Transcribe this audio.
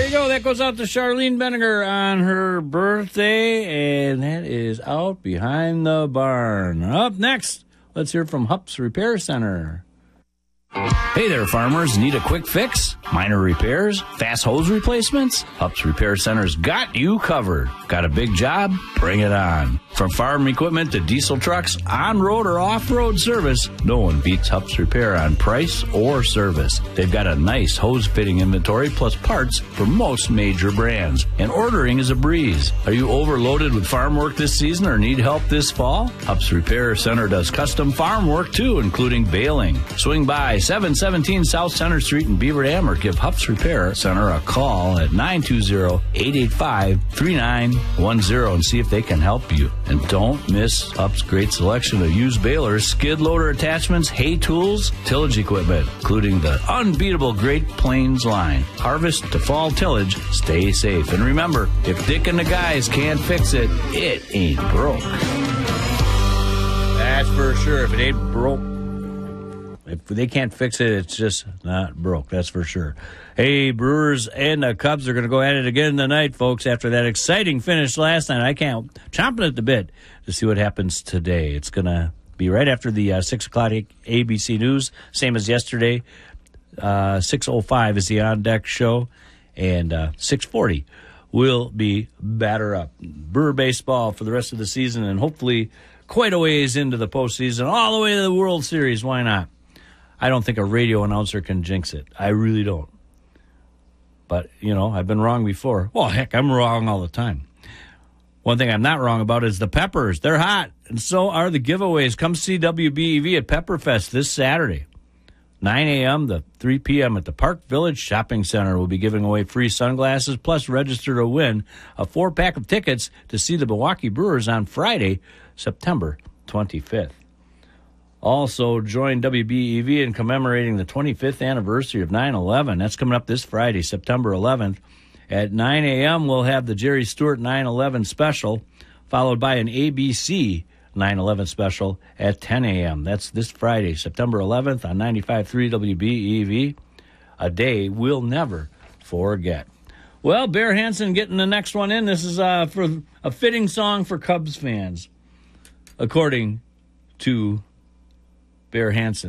you go. That goes out to Charlene Benninger on her birthday, and that is Out Behind the Barn. Up next, let's hear from Hupp's Repair Center. Hey there, farmers. Need a quick fix? Minor repairs? Fast hose replacements? Hupp's Repair Center's got you covered. Got a big job? Bring it on. From farm equipment to diesel trucks, on-road or off-road service, no one beats Hupp's Repair on price or service. They've got a nice hose fitting inventory plus parts for most major brands. And ordering is a breeze. Are you overloaded with farm work this season or need help this fall? Hupp's Repair Center does custom farm work too, including baling. Swing by 717 South Center Street in Beaver Dam or give Hupp's Repair Center a call at 920-885-3910 and see if they can help you. And don't miss Hupp's great selection of used balers, skid loader attachments, hay tools, tillage equipment, including the unbeatable Great Plains line. Harvest to fall tillage, stay safe. And remember, if Dick and the guys can't fix it, it ain't broke. That's for sure. If it ain't broke, if they can't fix it, it's just not broke. That's for sure. Hey, Brewers and the Cubs are going to go at it again tonight, folks, after that exciting finish last night. I can't chomping at the bit to see what happens today. It's going to be right after the 6 o'clock ABC News, same as yesterday. 6:05 is the On Deck show, and 6:40 will be Batter Up. Brewer baseball for the rest of the season, and hopefully quite a ways into the postseason, all the way to the World Series. Why not? I don't think a radio announcer can jinx it. I really don't. But, you know, I've been wrong before. Well, heck, I'm wrong all the time. One thing I'm not wrong about is the peppers. They're hot, and so are the giveaways. Come see WBEV at Pepperfest this Saturday. 9 a.m. to 3 p.m. at the Park Village Shopping Center. We'll be giving away free sunglasses, plus register to win a 4-pack of tickets to see the Milwaukee Brewers on Friday, September 25th. Also, join WBEV in commemorating the 25th anniversary of 9/11. That's coming up this Friday, September 11th. At 9 a.m., we'll have the Jerry Stewart 9/11 special, followed by an ABC 9/11 special at 10 a.m. That's this Friday, September 11th on 95.3 WBEV, a day we'll never forget. Well, Bear Hansen getting the next one in. This is for a fitting song for Cubs fans, according to Bear Hansen.